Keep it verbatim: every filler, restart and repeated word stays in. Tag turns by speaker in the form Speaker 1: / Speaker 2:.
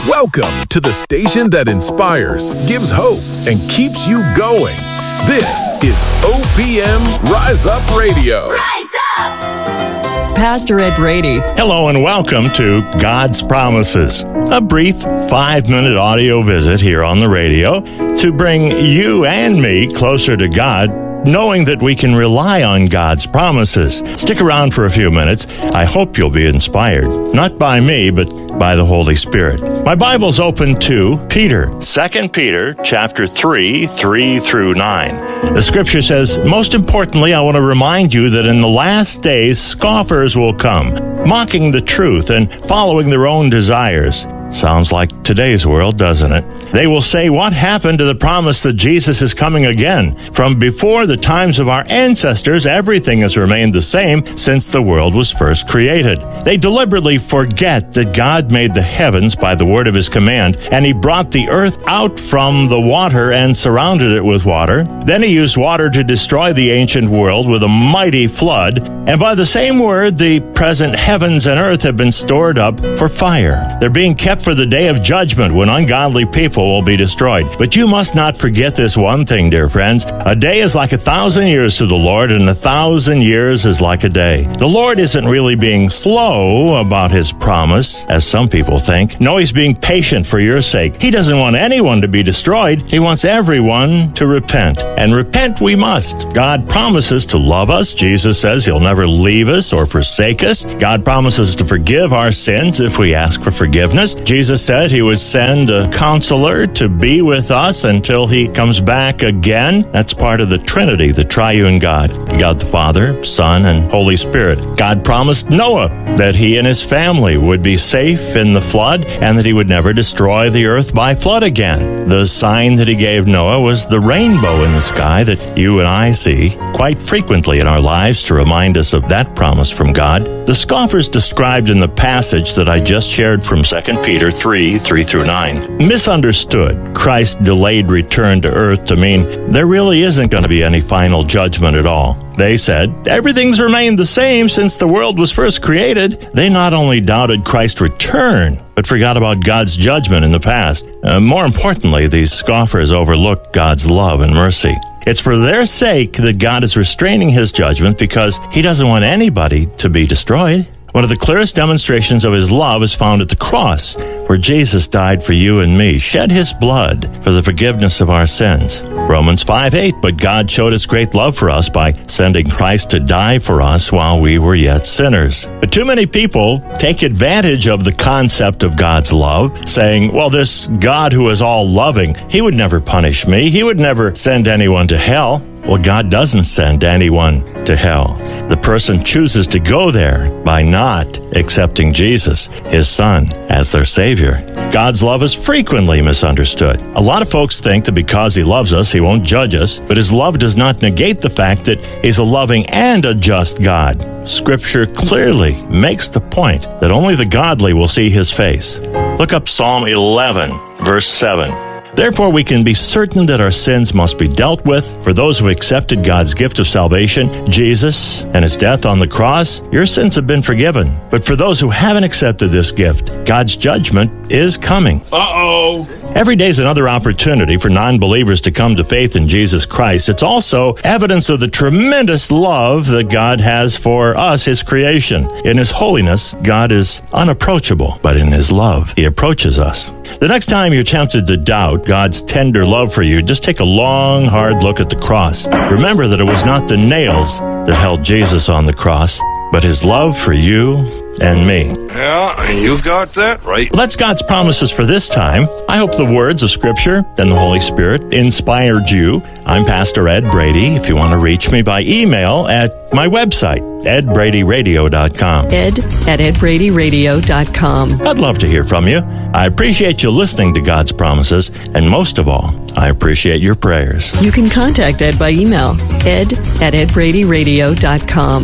Speaker 1: Welcome to the station that inspires, gives hope, and keeps you going. This is O P M Rise Up Radio.
Speaker 2: Rise up!
Speaker 3: Pastor Ed Brady.
Speaker 4: Hello and welcome to God's Promises, a brief five-minute audio visit here on the radio to bring you and me closer to God, knowing that we can rely on God's promises. Stick around for a few minutes. I hope you'll be inspired, not by me, but by the Holy Spirit. My Bible's open to Peter, Second Peter chapter three, three through nine. The scripture says, most importantly, I want to remind you that in the last days, scoffers will come, mocking the truth and following their own desires. Sounds like today's world, doesn't it? They will say, what happened to the promise that Jesus is coming again? From before the times of our ancestors, everything has remained the same since the world was first created. They deliberately forget that God made the heavens by the word of his command, and he brought the earth out from the water and surrounded it with water. Then he used water to destroy the ancient world with a mighty flood, and by the same word, the present heavens and earth have been stored up for fire. They're being kept for the day of judgment when ungodly people will be destroyed. But you must not forget this one thing, dear friends. A day is like a thousand years to the Lord, and a thousand years is like a day. The Lord isn't really being slow about his promise, as some people think. No, he's being patient for your sake. He doesn't want anyone to be destroyed. He wants everyone to repent. And repent we must. God promises to love us. Jesus says he'll never leave us or forsake us. God promises to forgive our sins if we ask for forgiveness. Jesus said he would send a counselor to be with us until he comes back again. That's part of the Trinity, the triune God. God the Father, Son, and Holy Spirit. God promised Noah that he and his family would be safe in the flood and that he would never destroy the earth by flood again. The sign that he gave Noah was the rainbow in the sky that you and I see quite frequently in our lives to remind us of that promise from God. The scoffers described in the passage that I just shared from Second Peter three, three through nine, misunderstood Christ's delayed return to earth to mean there really isn't going to be any final judgment at all. They said, everything's remained the same since the world was first created. They not only doubted Christ's return, but forgot about God's judgment in the past. Uh, more importantly, these scoffers overlooked God's love and mercy. It's for their sake that God is restraining his judgment because he doesn't want anybody to be destroyed. One of the clearest demonstrations of his love is found at the cross, where Jesus died for you and me, shed his blood for the forgiveness of our sins. Romans five eight, but God showed his great love for us by sending Christ to die for us while we were yet sinners. But too many people take advantage of the concept of God's love, saying, well, this God who is all loving, he would never punish me. He would never send anyone to hell. Well, God doesn't send anyone to hell. The person chooses to go there by not accepting Jesus, his son, as their Savior. God's love is frequently misunderstood. A lot of folks think that because he loves us, he won't judge us, but his love does not negate the fact that he's a loving and a just God. Scripture clearly makes the point that only the godly will see his face. Look up Psalm eleven, verse seven. Therefore, we can be certain that our sins must be dealt with. For those who accepted God's gift of salvation, Jesus, and his death on the cross, your sins have been forgiven. But for those who haven't accepted this gift, God's judgment is coming.
Speaker 1: Uh-oh.
Speaker 4: Every day is another opportunity for non-believers to come to faith in Jesus Christ. It's also evidence of the tremendous love that God has for us, his creation. In his holiness, God is unapproachable, but in his love, he approaches us. The next time you're tempted to doubt God's tender love for you, just take a long, hard look at the cross. Remember that it was not the nails that held Jesus on the cross, but his love for you and me.
Speaker 5: Yeah, you got that right.
Speaker 4: Well, that's God's promises for this time. I hope the words of Scripture and the Holy Spirit inspired you. I'm Pastor Ed Brady. If you want to reach me by email at my website, ed brady radio dot com.
Speaker 3: Ed at ed brady radio dot com.
Speaker 4: I'd love to hear from you. I appreciate you listening to God's promises, and most of all, I appreciate your prayers.
Speaker 3: You can contact Ed by email, ed at ed brady radio dot com.